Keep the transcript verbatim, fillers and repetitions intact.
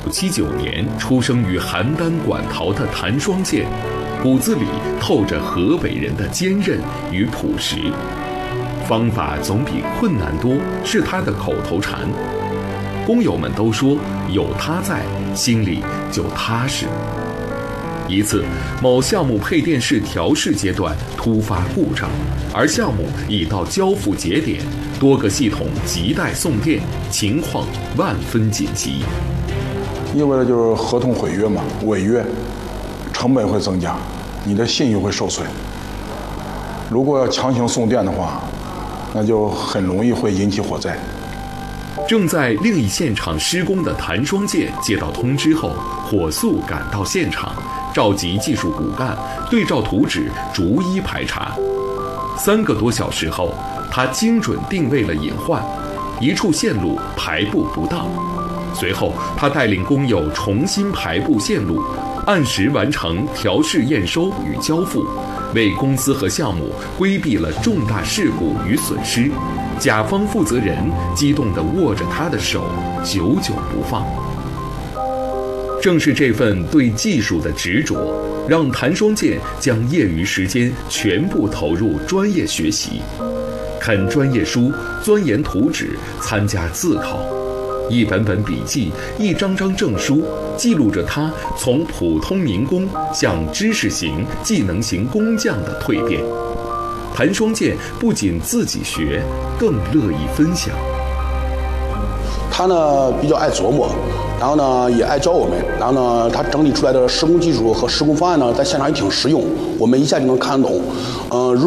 七九年出生于邯郸馆陶的谭双健，骨子里透着河北人的坚韧与朴实。方法总比困难多是他的口头禅。工友们都说有他在，心里就踏实。一次，某项目配电室调试阶段突发故障，而项目已到交付节点，多个系统亟待送电，情况万分紧急。 意味着就是合同毁约嘛，违约，成本会增加，你的信誉会受损。如果要强行送电的话，那就很容易会引起火灾。 正在另一现场施工的谭双健接到通知后，火速赶到现场，召集技术骨干，对照图纸逐一排查。三个多小时后，他精准定位了隐患，一处线路排布不当。随后，他带领工友重新排布线路，按时完成调试验收与交付，为公司和项目规避了重大事故与损失。甲方负责人激动地握着他的手，久久不放。正是这份对技术的执着，让谭双健将业余时间全部投入专业学习，啃专业书，钻研图纸，参加自考。一本本笔记，一张张证书，记录着他从普通民工向知识型、技能型工匠的蜕变。谭双健不仅自己学，更乐意分享。 他呢比较爱琢磨，然后呢也爱教我们，然后呢他整理出来的施工技术和施工方案呢，在现场也挺实用，我们一下就能看得懂。嗯、呃，如